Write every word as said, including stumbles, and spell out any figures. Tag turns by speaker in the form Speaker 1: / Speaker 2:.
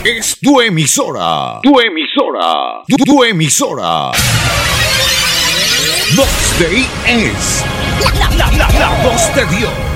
Speaker 1: es tu emisora. Tu emisora. Tu, tu emisora. Voz de I es la, la, la, la voz de Dios.